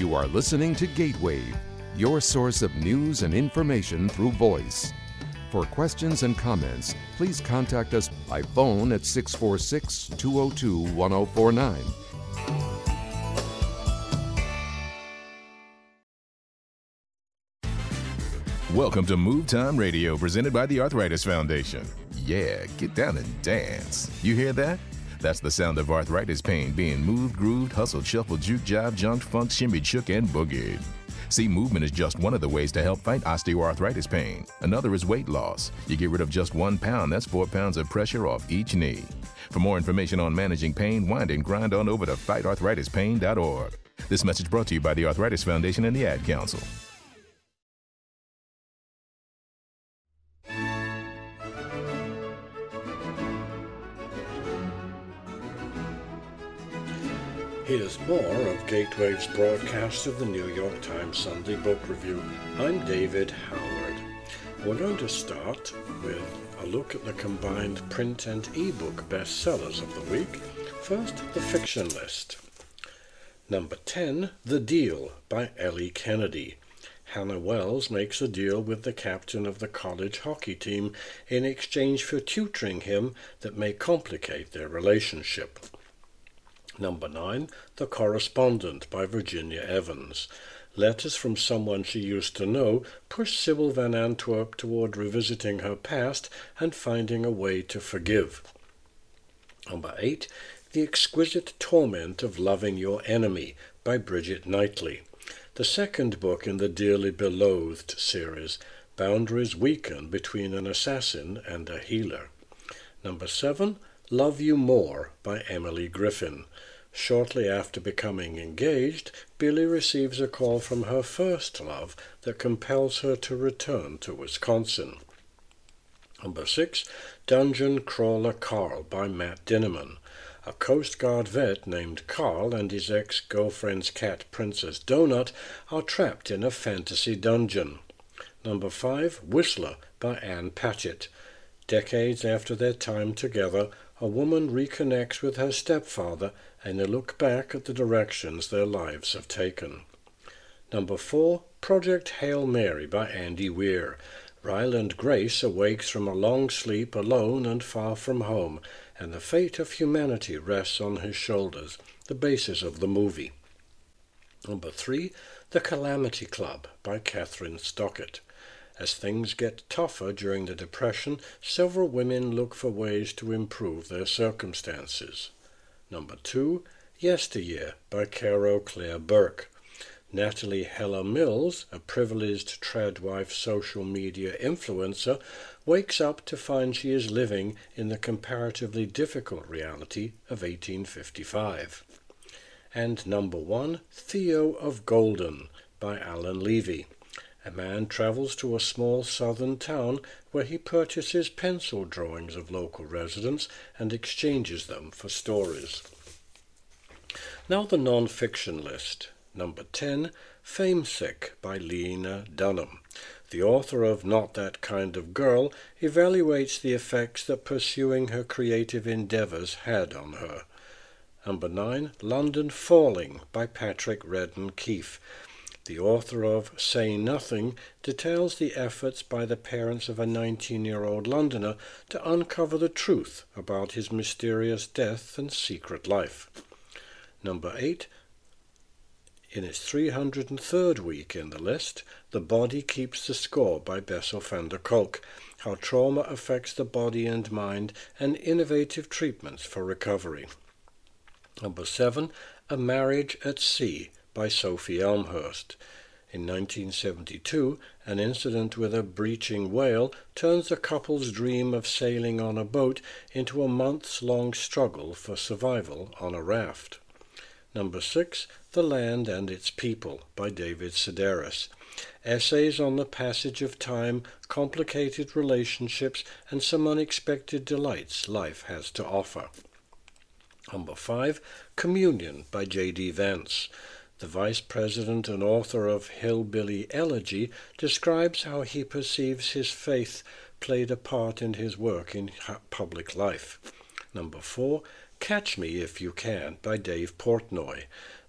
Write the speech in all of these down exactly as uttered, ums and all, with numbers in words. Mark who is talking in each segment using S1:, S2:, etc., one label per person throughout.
S1: You are listening to Gatewave, your source of news and information through voice. For questions and comments, please contact us by phone at six four six, two oh two, one oh four nine.
S2: Welcome to Move Time Radio, presented by the Arthritis Foundation. Yeah, get down and dance. You hear that? That's the sound of arthritis pain being moved, grooved, hustled, shuffled, juke, jive, junked, funked, shimmied, shook, and boogied. See, movement is just one of the ways to help fight osteoarthritis pain. Another is weight loss. You get rid of just one pound, that's four pounds of pressure off each knee. For more information on managing pain, wind and grind on over to fight arthritis pain dot org. This message brought to you by the Arthritis Foundation and the Ad Council.
S3: Here's more of Gatewave's broadcast of the New York Times Sunday Book Review. I'm David Howard. We're going to start with a look at the combined print and e-book bestsellers of the week. First, the fiction list. Number ten, The Deal by Ellie Kennedy. Hannah Wells makes a deal with the captain of the college hockey team in exchange for tutoring him that may complicate their relationship. Number nine, The Correspondent by Virginia Evans. Letters from someone she used to know push Sybil Van Antwerp toward revisiting her past and finding a way to forgive. Number eight, The Exquisite Torment of Loving Your Enemy by Bridget Knightley. The second book in the Dearly Beloathed series. Boundaries weaken between an assassin and a healer. Number seven, Love You More by Emily Griffin. Shortly after becoming engaged, Billy receives a call from her first love that compels her to return to Wisconsin. Number six, Dungeon Crawler Carl by Matt Dinneman. A Coast Guard vet named Carl and his ex-girlfriend's cat Princess Donut are trapped in a fantasy dungeon. Number five, Whistler by Ann Patchett. Decades after their time together, a woman reconnects with her stepfather and they look back at the directions their lives have taken. Number four, Project Hail Mary by Andy Weir. Ryland Grace awakes from a long sleep alone and far from home, and the fate of humanity rests on his shoulders, the basis of the movie. Number three, The Calamity Club by Catherine Stockett. As things get tougher during the Depression, several women look for ways to improve their circumstances. Number two, Yesteryear by Caro Claire Burke. Natalie Heller Mills, a privileged tradwife social media influencer, wakes up to find she is living in the comparatively difficult reality of eighteen fifty-five. And number one, Theo of Golden by Alan Levy. A man travels to a small southern town where he purchases pencil drawings of local residents and exchanges them for stories. Now the non-fiction list. Number ten, Famesick by Lena Dunham. The author of Not That Kind of Girl evaluates the effects that pursuing her creative endeavors had on her. Number nine, London Falling by Patrick Redden Keefe. The author of Say Nothing details the efforts by the parents of a nineteen-year-old Londoner to uncover the truth about his mysterious death and secret life. Number eight, in its three hundred third week in the list, The Body Keeps the Score by Bessel van der Kolk, how trauma affects the body and mind and innovative treatments for recovery. Number seven, A Marriage at Sea by Sophie Elmhurst. In nineteen seventy-two, an incident with a breaching whale turns a couple's dream of sailing on a boat into a months-long struggle for survival on a raft. Number six, The Land and Its People by David Sedaris. Essays on the passage of time, complicated relationships, and some unexpected delights life has to offer. Number five, Communion by J D Vance. The vice president and author of Hillbilly Elegy describes how he perceives his faith played a part in his work in public life. Number four, Catch Me If You Can by Dave Portnoy.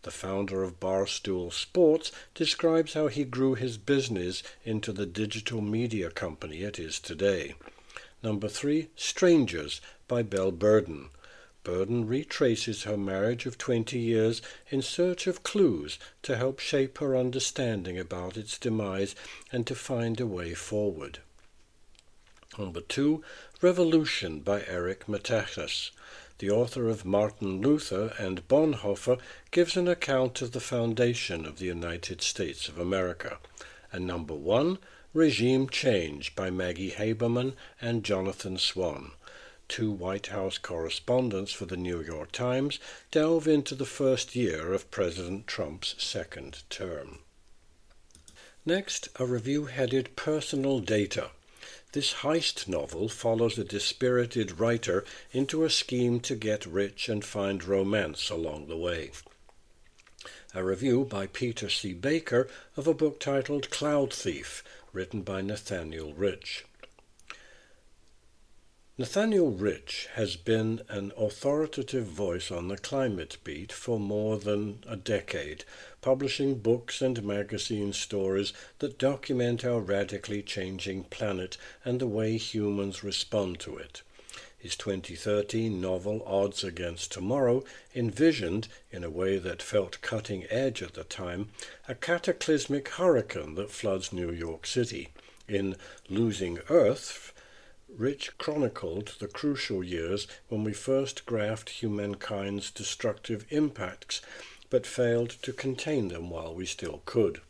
S3: the founder of Barstool Sports, describes how he grew his business into the digital media company it is today. Number three, Strangers by Belle Burden. Burden retraces her marriage of twenty years in search of clues to help shape her understanding about its demise and to find a way forward. Number two, Revolution by Eric Metaxas. The author of Martin Luther and Bonhoeffer gives an account of the foundation of the United States of America. And number one, Regime Change by Maggie Haberman and Jonathan Swan. Two White House correspondents for the New York Times delve into the first year of President Trump's second term. Next, a review headed Personal Data. This heist novel follows a dispirited writer into a scheme to get rich and find romance along the way. A review by Peter C. Baker of a book titled Cloud Thief, written by Nathaniel Rich. Nathaniel Rich has been an authoritative voice on the climate beat for more than a decade, publishing books and magazine stories that document our radically changing planet and the way humans respond to it. His twenty thirteen novel Odds Against Tomorrow envisioned, in a way that felt cutting edge at the time, a cataclysmic hurricane that floods New York City. In Losing Earth, Rich chronicled the crucial years when we first graphed humankind's destructive impacts, but failed to contain them while we still could.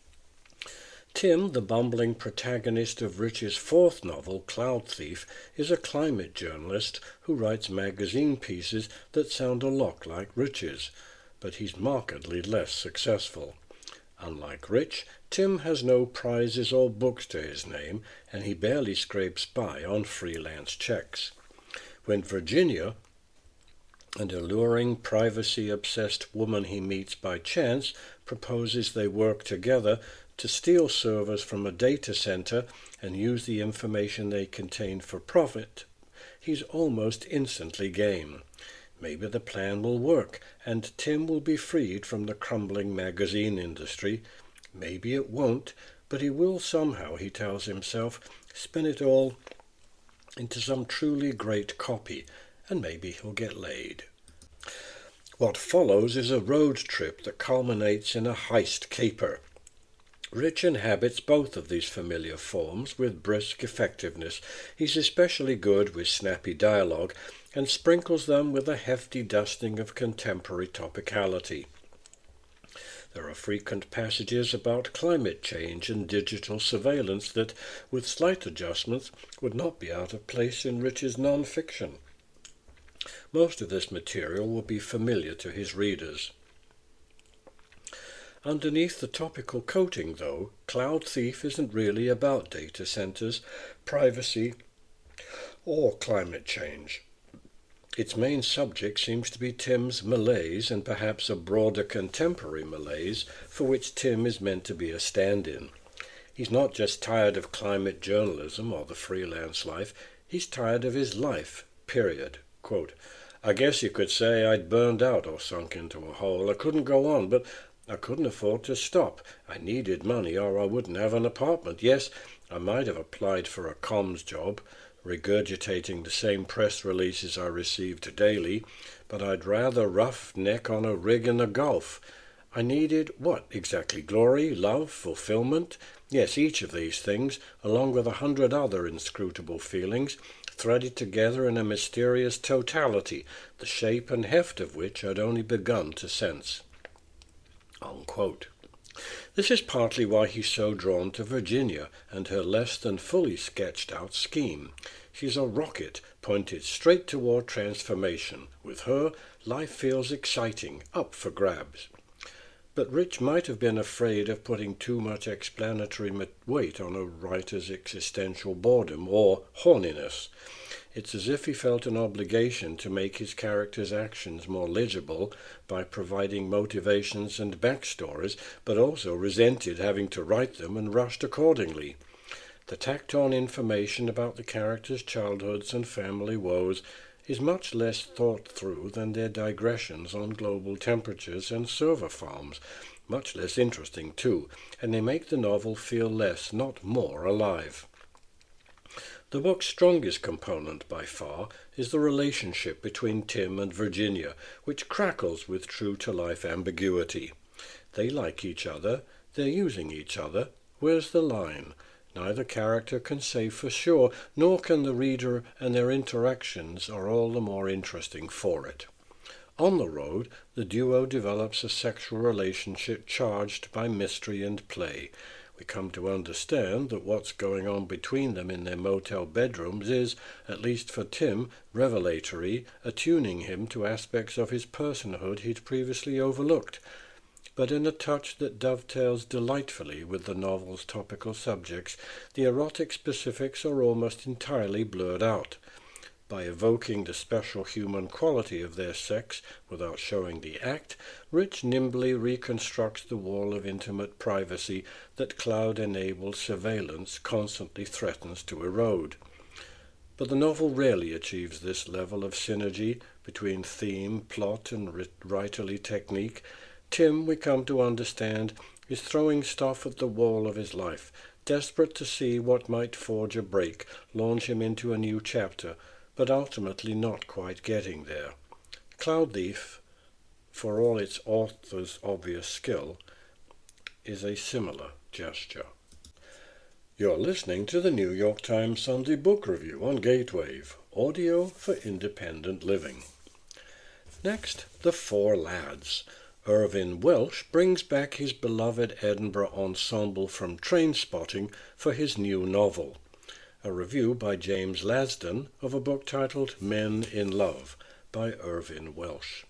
S3: Tim, the bumbling protagonist of Rich's fourth novel, Cloud Thief, is a climate journalist who writes magazine pieces that sound a lot like Rich's, but he's markedly less successful. Unlike Rich, Tim has no prizes or books to his name, and he barely scrapes by on freelance checks. When Virginia, an alluring, privacy-obsessed woman he meets by chance, proposes they work together to steal servers from a data center and use the information they contain for profit, he's almost instantly game. Maybe the plan will work, and Tim will be freed from the crumbling magazine industry. Maybe it won't, but he will somehow, he tells himself, spin it all into some truly great copy, and maybe he'll get laid. What follows is a road trip that culminates in a heist caper. Rich inhabits both of these familiar forms with brisk effectiveness. He's especially good with snappy dialogue and sprinkles them with a hefty dusting of contemporary topicality. There are frequent passages about climate change and digital surveillance that, with slight adjustments, would not be out of place in Rich's non-fiction. Most of this material will be familiar to his readers. Underneath the topical coating, though, Cloud Thief isn't really about data centers, privacy, or climate change. Its main subject seems to be Tim's malaise, and perhaps a broader contemporary malaise for which Tim is meant to be a stand-in. He's not just tired of climate journalism or the freelance life, he's tired of his life, period. Quote, I guess you could say I'd burned out or sunk into a hole. I couldn't go on, but I couldn't afford to stop. I needed money or I wouldn't have an apartment. Yes, I might have applied for a comms job, regurgitating the same press releases I received daily, but I'd rather rough-neck on a rig in the Gulf. I needed what exactly? Glory, love, fulfillment? Yes, each of these things, along with a hundred other inscrutable feelings, threaded together in a mysterious totality, the shape and heft of which I'd only begun to sense. Unquote. This is partly why he's so drawn to Virginia and her less than fully sketched out scheme. She's a rocket pointed straight toward transformation. With her, life feels exciting, up for grabs. But Rich might have been afraid of putting too much explanatory weight on a writer's existential boredom or horniness. It's as if he felt an obligation to make his characters' actions more legible by providing motivations and backstories, but also resented having to write them and rushed accordingly. The tacked-on information about the characters' childhoods and family woes is much less thought through than their digressions on global temperatures and server farms, much less interesting too, and they make the novel feel less, not more, alive. The book's strongest component by far is the relationship between Tim and Virginia, which crackles with true-to-life ambiguity. They like each other, they're using each other. Where's the line? Neither character can say for sure, nor can the reader, and their interactions are all the more interesting for it. On the road, the duo develops a sexual relationship charged by mystery and play. We come to understand that what's going on between them in their motel bedrooms is, at least for Tim, revelatory, attuning him to aspects of his personhood he'd previously overlooked, but in a touch that dovetails delightfully with the novel's topical subjects, the erotic specifics are almost entirely blurred out. By evoking the special human quality of their sex without showing the act, Rich nimbly reconstructs the wall of intimate privacy that cloud-enabled surveillance constantly threatens to erode. But the novel rarely achieves this level of synergy between theme, plot, and writerly technique. Tim, we come to understand, is throwing stuff at the wall of his life, desperate to see what might forge a break, launch him into a new chapter, but ultimately not quite getting there. Cloudleaf, for all its author's obvious skill, is a similar gesture. You're listening to the New York Times Sunday Book Review on Gatewave, audio for independent living. Next, The Four Lads. Irvine Welsh brings back his beloved Edinburgh ensemble from Trainspotting for his new novel. A review by James Lasden of a book titled Men in Love by Irvine Welsh.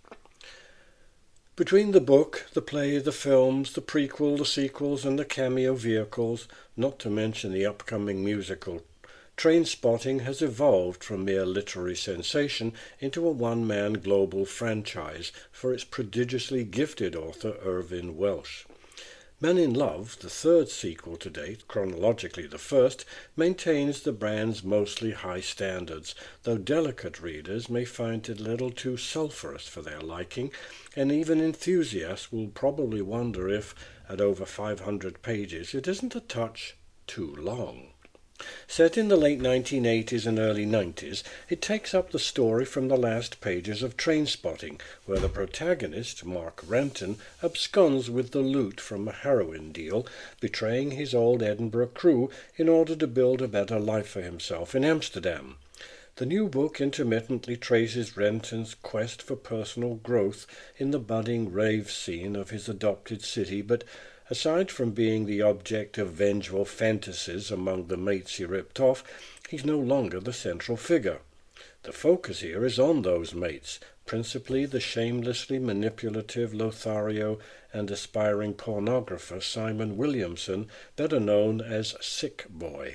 S3: Between the book, the play, the films, the prequel, the sequels, and the cameo vehicles, not to mention the upcoming musical, Trainspotting has evolved from mere literary sensation into a one-man global franchise for its prodigiously gifted author Irvine Welsh. Men in Love, the third sequel to date, chronologically the first, maintains the brand's mostly high standards, though delicate readers may find it a little too sulphurous for their liking, and even enthusiasts will probably wonder if, at over five hundred pages, it isn't a touch too long. Set in the late nineteen eighties and early nineties, it takes up the story from the last pages of Trainspotting, where the protagonist, Mark Renton, absconds with the loot from a heroin deal, betraying his old Edinburgh crew in order to build a better life for himself in Amsterdam. The new book intermittently traces Renton's quest for personal growth in the budding rave scene of his adopted city, but aside from being the object of vengeful fantasies among the mates he ripped off, he's no longer the central figure. The focus here is on those mates, principally the shamelessly manipulative Lothario and aspiring pornographer Simon Williamson, better known as Sick Boy.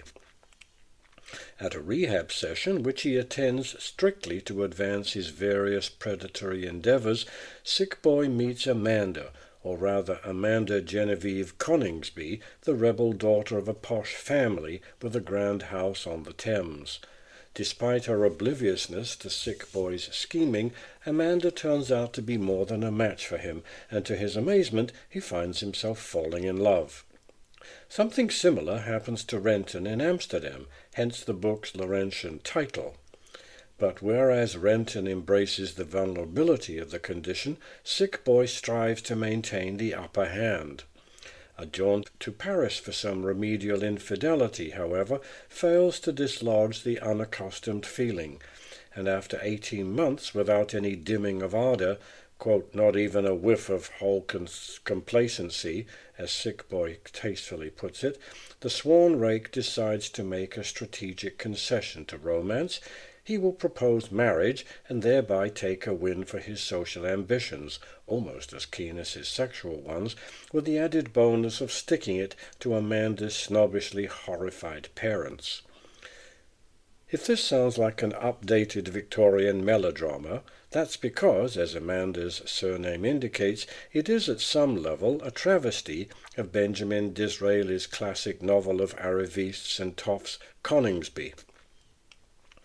S3: At a rehab session, which he attends strictly to advance his various predatory endeavors, Sick Boy meets Amanda, or rather Amanda Genevieve Coningsby, the rebel daughter of a posh family with a grand house on the Thames. Despite her obliviousness to Sick Boy's scheming, Amanda turns out to be more than a match for him, and to his amazement he finds himself falling in love. Something similar happens to Renton in Amsterdam, hence the book's Laurentian title. But whereas Renton embraces the vulnerability of the condition, Sick Boy strives to maintain the upper hand. A jaunt to Paris for some remedial infidelity, however, fails to dislodge the unaccustomed feeling, and after eighteen months without any dimming of ardour, quote, not even a whiff of whole cons- complacency, as Sick Boy tastefully puts it, the sworn rake decides to make a strategic concession to romance. He will propose marriage and thereby take a win for his social ambitions, almost as keen as his sexual ones, with the added bonus of sticking it to Amanda's snobbishly horrified parents. If this sounds like an updated Victorian melodrama, that's because, as Amanda's surname indicates, it is at some level a travesty of Benjamin Disraeli's classic novel of Arrivistes and Toffs, Coningsby.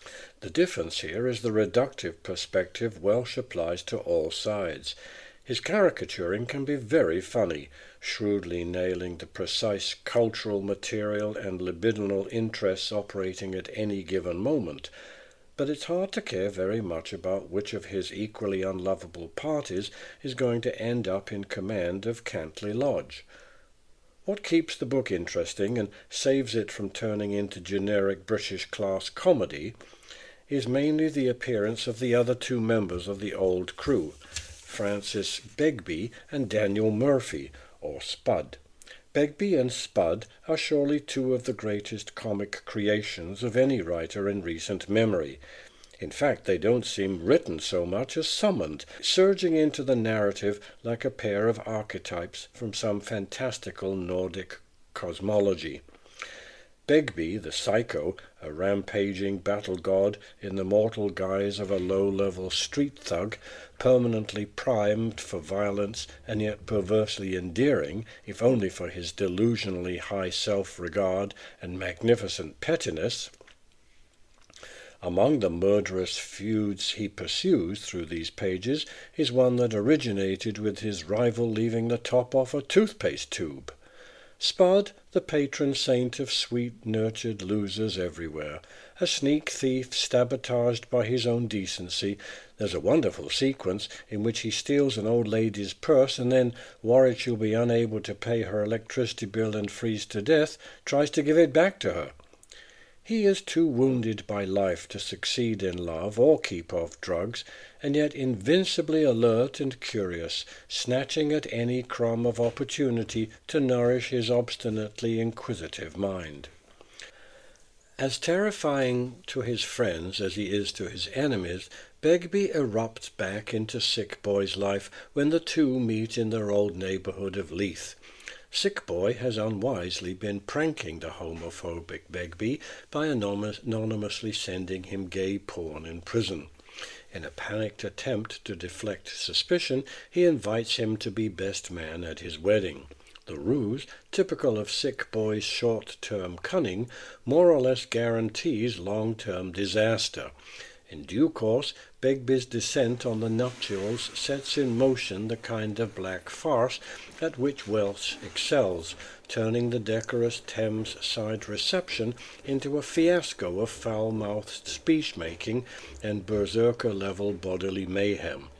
S3: The difference here is the reductive perspective Welsh applies to all sides. His caricaturing can be very funny, shrewdly nailing the precise cultural material and libidinal interests operating at any given moment, but it's hard to care very much about which of his equally unlovable parties is going to end up in command of Cantley Lodge. What keeps the book interesting and saves it from turning into generic British class comedy is mainly the appearance of the other two members of the old crew, Francis Begbie and Daniel Murphy, or Spud. Begbie and Spud are surely two of the greatest comic creations of any writer in recent memory. In fact, they don't seem written so much as summoned, surging into the narrative like a pair of archetypes from some fantastical Nordic cosmology. Begbie, the psycho, a rampaging battle god in the mortal guise of a low-level street thug, permanently primed for violence and yet perversely endearing, if only for his delusionally high self-regard and magnificent pettiness. Among the murderous feuds he pursues through these pages is one that originated with his rival leaving the top off a toothpaste tube. Spud, the patron saint of sweet-nurtured losers everywhere, a sneak thief sabotaged by his own decency. There's a wonderful sequence in which he steals an old lady's purse and then, worried she'll be unable to pay her electricity bill and freeze to death, tries to give it back to her. He is too wounded by life to succeed in love or keep off drugs, and yet invincibly alert and curious, snatching at any crumb of opportunity to nourish his obstinately inquisitive mind. As terrifying to his friends as he is to his enemies, Begbie erupts back into Sick Boy's life when the two meet in their old neighbourhood of Leith. Sick Boy has unwisely been pranking the homophobic Begbie by anonymously sending him gay porn in prison. In a panicked attempt to deflect suspicion, he invites him to be best man at his wedding. The ruse, typical of Sick Boy's short-term cunning, more or less guarantees long-term disaster. In due course, Begbie's descent on the nuptials sets in motion the kind of black farce at which Welsh excels, turning the decorous Thames-side reception into a fiasco of foul-mouthed speech-making and berserker-level bodily mayhem.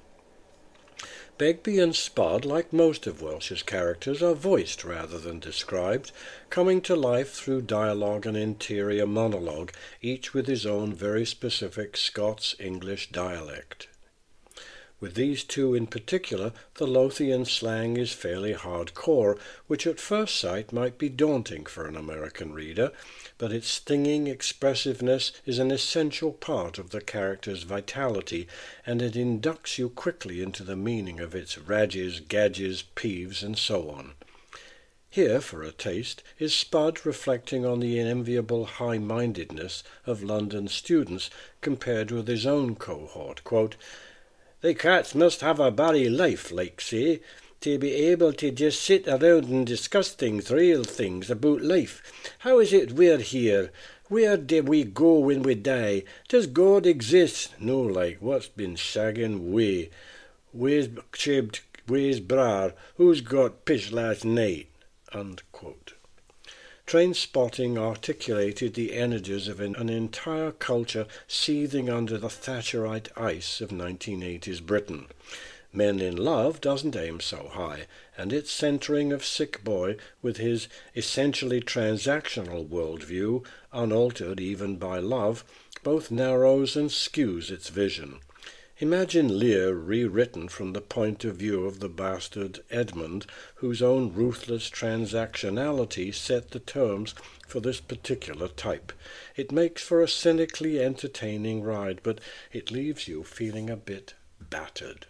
S3: Begbie and Spud, like most of Welsh's characters, are voiced rather than described, coming to life through dialogue and interior monologue, each with his own very specific Scots-English dialect. With these two in particular, the Lothian slang is fairly hardcore, which at first sight might be daunting for an American reader, but its stinging expressiveness is an essential part of the character's vitality, and it inducts you quickly into the meaning of its radges, gadges, peeves, and so on. Here, for a taste, is Spud reflecting on the enviable high-mindedness of London students compared with his own cohort. Quote, "They cats must have a bally life, like say, to be able to just sit around and discuss things, real things, about life. How is it we're here? Where do we go when we die? Does God exist? No, like, what's been shagging we? Where's chibbed, where's brar? Who's got pish last night?" Unquote. Train Spotting articulated the energies of an, an entire culture seething under the Thatcherite ice of nineteen eighties Britain. Men in Love doesn't aim so high, and its centering of Sick Boy with his essentially transactional worldview, unaltered even by love, both narrows and skews its vision. Imagine Lear rewritten from the point of view of the bastard Edmund, whose own ruthless transactionality set the terms for this particular type. It makes for a cynically entertaining ride, but it leaves you feeling a bit battered.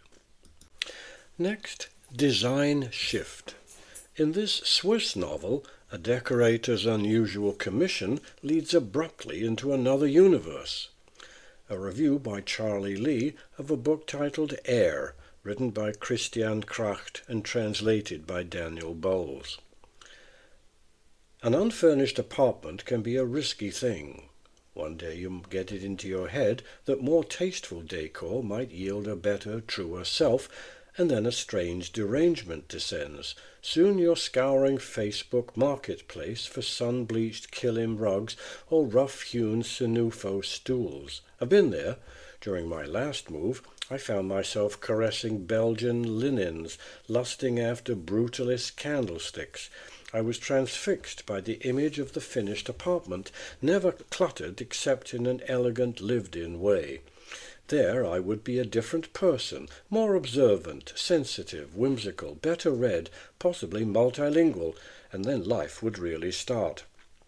S3: Next, design shift. In this Swiss novel, a decorator's unusual commission leads abruptly into another universe. A review by Charlie Lee of a book titled Air, written by Christian Kracht and translated by Daniel Bowles. An unfurnished apartment can be a risky thing. One day you get it into your head that more tasteful decor might yield a better, truer self, and then a strange derangement descends. Soon you're scouring Facebook Marketplace for sun-bleached kilim rugs or rough-hewn Sinufo stools. I've been there. During my last move, I found myself caressing Belgian linens, lusting after brutalist candlesticks. I was transfixed by the image of the finished apartment, never cluttered except in an elegant lived-in way. There I would be a different person, more observant, sensitive, whimsical, better read, possibly multilingual, and then life would really start.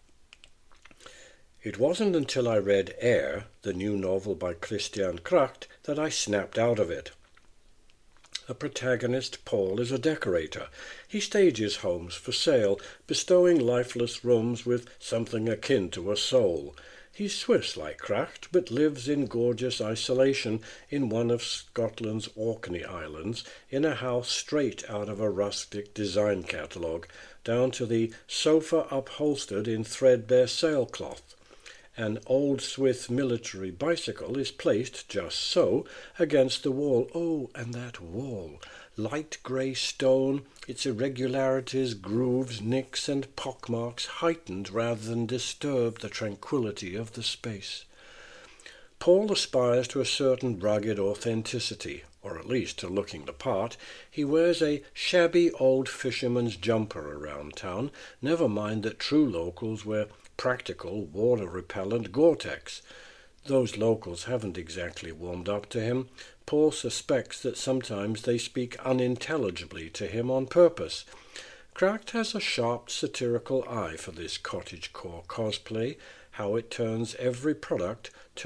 S3: It wasn't until I read Air, the new novel by Christian Kracht, that I snapped out of it. The protagonist, Paul, is a decorator. He stages homes for sale, bestowing lifeless rooms with something akin to a soul. He's Swiss like Kracht, but lives in gorgeous isolation in one of Scotland's Orkney Islands, in a house straight out of a rustic design catalogue, down to the sofa upholstered in threadbare sailcloth. An old Swiss military bicycle is placed just so against the wall. Oh, and that wall! Light grey stone, its irregularities, grooves, nicks, and pockmarks heightened rather than disturbed the tranquillity of the space. Paul aspires to a certain rugged authenticity, or at least to looking the part. He wears a shabby old fisherman's jumper around town, never mind that true locals wear practical, water-repellent Gore-Tex. Those locals haven't exactly warmed up to him. Paul suspects that sometimes they speak unintelligibly to him on purpose. Kracht has a sharp satirical eye for this cottagecore cosplay, how it turns every product